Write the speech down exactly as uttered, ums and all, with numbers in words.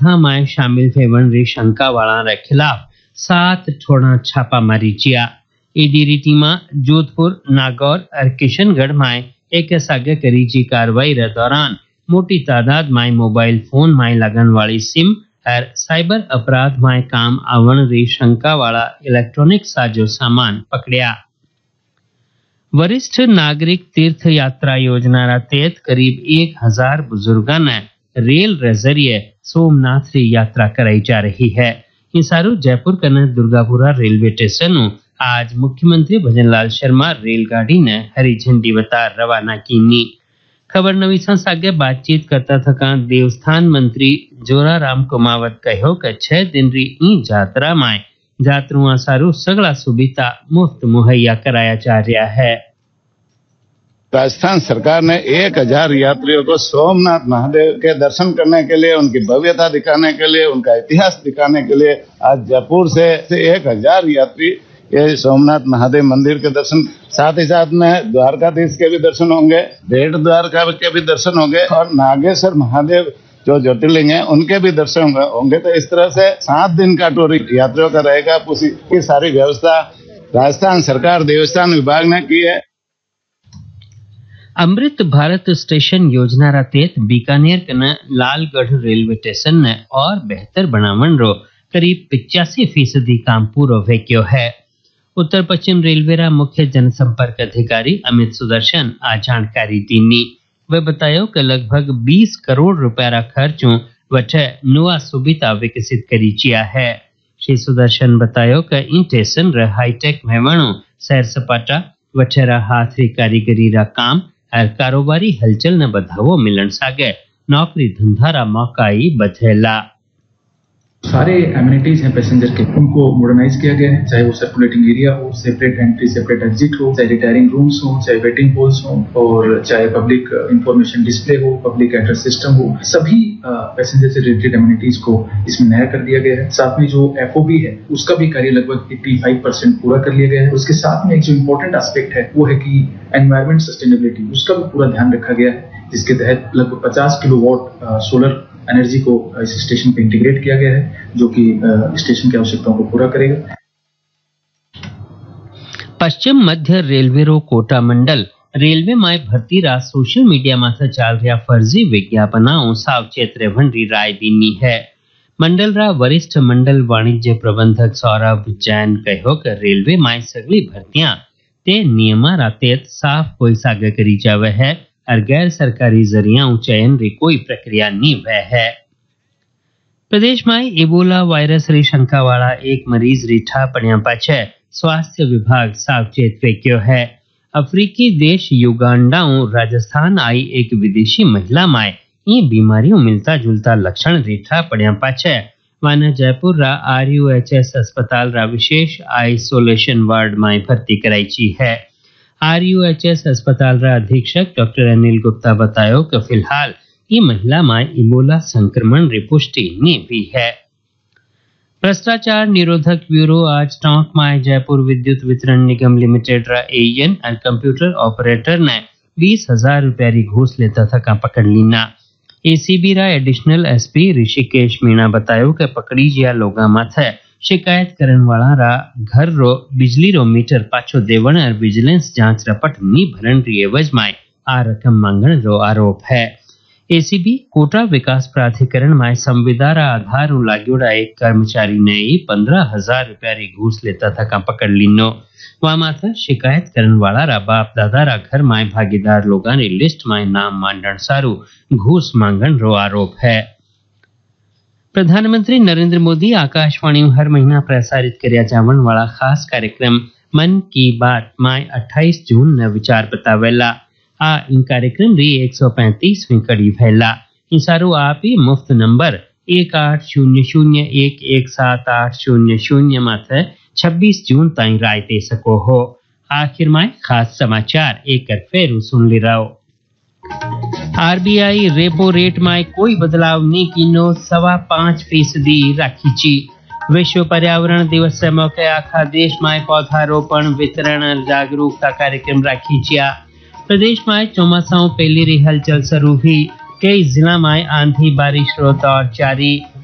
स्पर्धा में शामिल थेवण री शंका वाला रे खिलाफ सात ठोड़ा छापा मारी chia. ED team Jodhpur, Nagaur और किशनगढ़ में एक सागे करी जी कार्रवाई रे दौरान मोटी तादाद में मोबाइल फोन में लगन वाली सिम और साइबर अपराध में काम आवन री शंका वाला इलेक्ट्रॉनिक साजो सामान पकड़िया। वरिष्ठ नागरिक तीर्थ यात्रा योजना रा तहत करीब एक हजार बुजुर्गों ने रेल रे जरिए सोमनाथ की यात्रा कराई जा रही है। ये सारू जयपुर कने दुर्गापुरा रेलवे स्टेशन आज मुख्यमंत्री भजनलाल शर्मा रेलगाड़ी ने हरी झंडी बता रवाना की। खबर नवी संसागे बातचीत करता थका देवस्थान मंत्री जोराराम कुमावत कहो कि छह दिन री ई यात्रा में यात्रुओं सारू सगला सुविधा मुफ्त मुहैया कराया जा रहा है। राजस्थान सरकार ने एक हजार यात्रियों को सोमनाथ महादेव के दर्शन करने के लिए, उनकी भव्यता दिखाने के लिए, उनका इतिहास दिखाने के लिए आज जयपुर से एक हजार यात्री ये सोमनाथ महादेव मंदिर के दर्शन, साथ ही साथ में द्वारकाधीश के भी दर्शन होंगे, भेट द्वारका के भी दर्शन होंगे और नागेश्वर महादेव जो ज्योतिर्लिंग है उनके भी दर्शन होंगे। तो इस तरह से सात दिन का टूर यात्रियों का रहेगा। पूरी सारी व्यवस्था राजस्थान सरकार देवस्थान विभाग ने की है। अमृत भारत स्टेशन योजना रा तहत बीकानेर कने लालगढ़ रेलवे स्टेशन ने और बेहतर बनावन रो करीब पिचासी फीसदी काम पूरा हो है। उत्तर पश्चिम रेलवे रा मुख्य जनसंपर्क अधिकारी अमित सुदर्शन आज जानकारी दीनी। वे बतायो कि लगभग बीस करोड़ रुपया रा खर्चों वठे नुआ सुविधा विकसित करी चिया है। श्री सुदर्शन बतायो कि इन स्टेशन रे हाईटेक भेवणो सैर सपाटा वठेरा हाथ री कारीगरी रा काम और कारोबारी हलचल ने बढ़ावो मिलन सागे नौकरी धंधा रा मौका ही बधेला। सारे एमिनिटीज हैं पैसेंजर के, उनको मॉडर्नाइज किया गया है, चाहे वो सर्कुलेटिंग एरिया हो, सेपरेट एंट्री सेपरेट एग्जिट हो, चाहे रिटायरिंग रूम्स हो, चाहे वेटिंग हॉल्स हो और चाहे पब्लिक इंफॉर्मेशन डिस्प्ले हो, पब्लिक एड्रेस सिस्टम हो, सभी पैसेंजर से रिलेटेड एमिनिटीज को इसमें नया कर दिया गया है। साथ में जो एफओबी है उसका भी कार्य लगभग पचासी परसेंट पूरा कर लिया गया है। उसके साथ में एक जो इम्पोर्टेंट एस्पेक्ट है वो है कि एनवायरमेंट सस्टेनेबिलिटी, उसका भी पूरा ध्यान रखा गया है, जिसके तहत लगभग पचास किलोवाट सोलर एनर्जी को इस स्टेशन पे इंटीग्रेट किया गया है, जो कि स्टेशन की आवश्यकताओं को पूरा करेगा। पश्चिम मध्य रेलवे रो कोटा मंडल रेलवे में भर्ती रा सोशल मीडिया माथे चाल रहा फर्जी विज्ञापनाओं सावचेत रहन री राय दीनी है। मंडल रा वरिष्ठ मंडल वाणिज्य प्रबंधक सौरभ जैन कहो कि रेलवे में सगली भर्तियां ते नियमा रा तहत साफ कोई सागे करी जावे है और गैर सरकारी जरिया चयन री कोई प्रक्रिया नहीं वह है। प्रदेश में इबोला वायरस री शंका वाला एक मरीज रिठा पड़िया पाछे स्वास्थ्य विभाग सावचेत वेक्यो है। अफ्रीकी देश युगांडाओं राजस्थान आई एक विदेशी महिला में ये बीमारियों मिलता जुलता लक्षण रिठा पड़िया पाछे वन जयपुर रा आरयूएचएस अस्पताल रा विशेष आइसोलेशन वार्ड में भर्ती कराई है। आरयूएचएस अस्पताल रा अधीक्षक डॉक्टर अनिल गुप्ता बतायो कि फिलहाल ये महिला में इबोला संक्रमण की पुष्टि नहीं हुई है। भ्रष्टाचार निरोधक ब्यूरो आज टोंक में जयपुर विद्युत वितरण निगम लिमिटेड रा एएन और कंप्यूटर ऑपरेटर ने बीस हजार रुपया री घूस लेता था का पकड़ लीना। एसीबी रा एडिशनल एसपी ऋषिकेश मीणा बतायो कि पकड़ी जिया लोगा माथे शिकायत करन वाला रा घर रो बिजली रो मीटर पाछो देवण और विजिलेंस जांच रपट नी भरण री एवज में आ रकम मांगण रो आरोप है। एसीबी कोटा विकास प्राधिकरण में संविदा रा आधार लाग्योड़ा एक कर्मचारी ने पंद्रह हजार रुपया री घूस लेता था का पकड़ लीनो। वहां माथा शिकायत करन वाला रा बाप दादा रा घर में भागीदार लोगों री लिस्ट में नाम मांडण सारू घूस मांगण रो आरोप है। प्रधानमंत्री नरेंद्र मोदी आकाशवाणी हर महीना प्रसारित करया जावन वाला खास कार्यक्रम मन की बात में अट्ठाईस जून न विचार बतावेला। आ इन कार्यक्रम री एक सौ पैंतीसवीं कड़ी भैला। इन सारू आप ही मुफ्त नंबर एक आठ शून्य शून्य एक एक सात आठ शून्य शून्य माथे छब्बीस जून ताई राय दे सको हो। आखिर में खास समाचार एक फेरू सुन ली रहो। आरबीआई रेपो रेट में कोई बदलाव नहीं कीनो सवा पांच फीसदी राखी ची। विश्व पर्यावरण दिवस से मौके आखा देश में पौधारोपण वितरण जागरूकता कार्यक्रम राखी चिया। प्रदेश में चौमासाओं पहली री हलचल शुरू हुई। कई जिला में आंधी बारिश रो दौर जारी।